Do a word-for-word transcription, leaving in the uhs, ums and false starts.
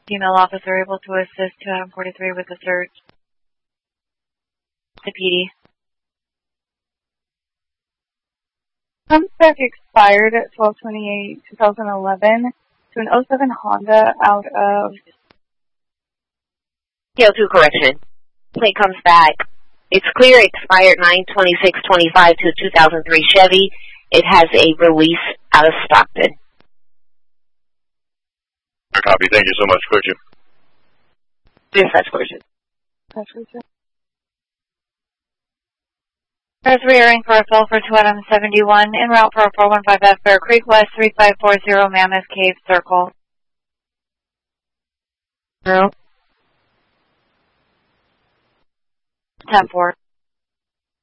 Female officer able to assist two forty-three with the search. The P D. Pump spec expired at twelve twenty-eight twenty eleven to an oh seven Honda out of... T O two correction. Plate comes back. It's clear expired nine twenty-six twenty-five to two thousand three Chevy. It has a release out of Stockton. Copy. Thank you so much, Cushion. Dispatch Cushion. There's rearing for a fill for two seventy-one, en route for a four one five F Bear Creek West three five four zero Mammoth Cave Circle. No. ten four.